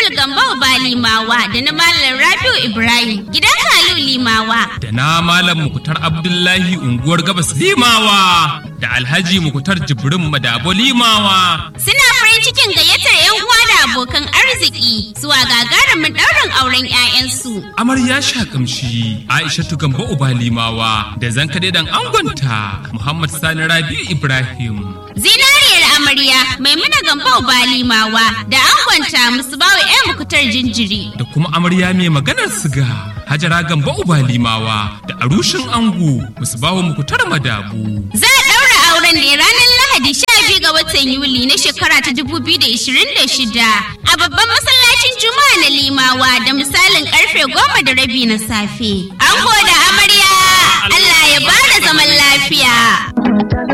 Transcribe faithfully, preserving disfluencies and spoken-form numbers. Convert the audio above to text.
Abdul Gambau ba Limawa da na Malam Rabiu Ibrahim gidan Kalu Limawa. Da na Malam Mukutar Abdullahi unguwar Gabas Limawa da Alhaji Mukutar Jibrin Madabo Limawa. Suna farin cikin gayyatar 'yan uwa da abokan arziki zuwa gagarumin ɗaurin auren 'ya'yansu. Amarya Shakamshi Aishatu Gambau ba Limawa da Zankade dan angonta Muhammad Sani Rabiu Ibrahim. Zinariyar amarya Maimuna Gambau ba Limawa da angonta Musbawu ƴan Mukutar Jinjiri. Da kuma amarya mai maganar siga Hajara Gambau ba Limawa da arushin ango Musbawu Mukutar Madabu. Za a ɗaura auren ne ranar Lahadi sha biyu ga watan Yuli na shekara ta dubu biyu da ishirin da shida a babban masallacin Juma'a na Limawa da misalin karfe goma da rabi na safe. Ango da amarya Allah ya bada zaman lafiya.